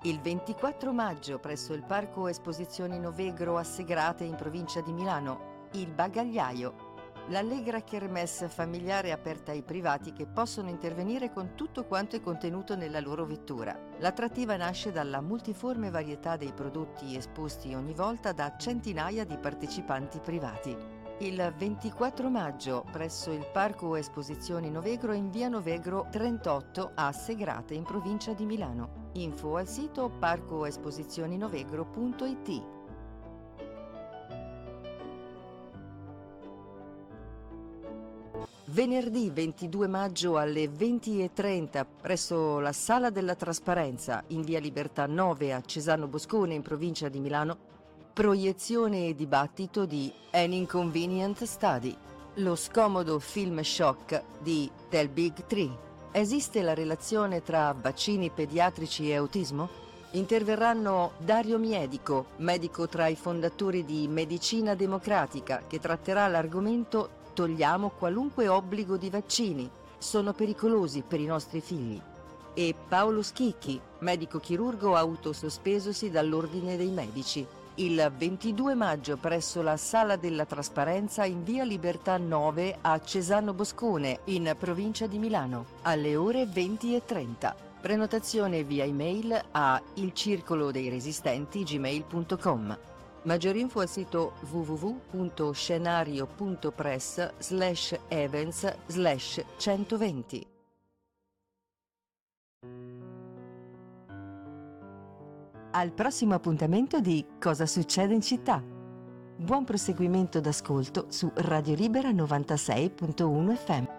Il 24 maggio presso il Parco Esposizioni Novegro a Segrate in provincia di Milano, il Bagagliaio. L'allegra kermesse familiare aperta ai privati che possono intervenire con tutto quanto è contenuto nella loro vettura. L'attrattiva nasce dalla multiforme varietà dei prodotti esposti ogni volta da centinaia di partecipanti privati. Il 24 maggio presso il Parco Esposizioni Novegro in via Novegro 38 a Segrate in provincia di Milano. Info al sito parcoesposizioninovegro.it. Venerdì 22 maggio alle 20:30 presso la Sala della Trasparenza in via Libertà 9 a Cesano Boscone in provincia di Milano, proiezione e dibattito di An Inconvenient Study, lo scomodo film shock di Del Big Tree. Esiste la relazione tra vaccini pediatrici e autismo? Interverranno Dario Miedico, medico tra i fondatori di Medicina Democratica, che tratterà l'argomento Togliamo qualunque obbligo di vaccini, sono pericolosi per i nostri figli. E Paolo Schicchi, medico chirurgo autosospesosi dall'Ordine dei Medici. Il 22 maggio presso la Sala della Trasparenza in via Libertà 9 a Cesano Boscone, in provincia di Milano, alle ore 20:30. Prenotazione via email a ilcircolodeiresistenti@gmail.com. Maggiori info al sito www.scenario.press/events/120. Al prossimo appuntamento di Cosa succede in città? Buon proseguimento d'ascolto su Radio Libera 96.1 FM.